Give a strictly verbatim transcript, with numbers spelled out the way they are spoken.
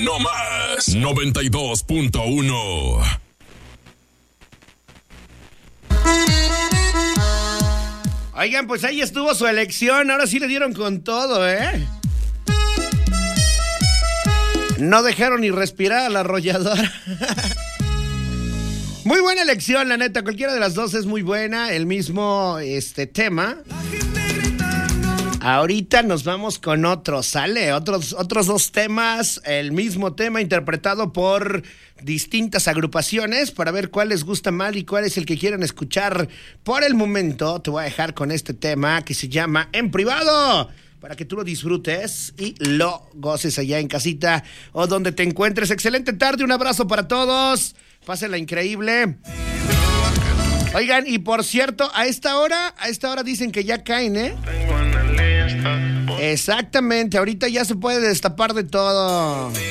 no más. noventa y dos punto uno. Oigan, pues ahí estuvo su elección. Ahora sí le dieron con todo, ¿eh? No dejaron ni respirar a la arrolladora. Muy buena elección, la neta. Cualquiera de las dos es muy buena. El mismo este tema. Ahorita nos vamos con otro, ¿sale? Otros, otros dos temas, el mismo tema interpretado por distintas agrupaciones para ver cuál les gusta más y cuál es el que quieren escuchar. Por el momento te voy a dejar con este tema que se llama En Privado, para que tú lo disfrutes y lo goces allá en casita o donde te encuentres. Excelente tarde, un abrazo para todos, pásenla increíble. Oigan, y por cierto, a esta hora, a esta hora dicen que ya caen, ¿eh? Exactamente, ahorita ya se puede destapar de todo.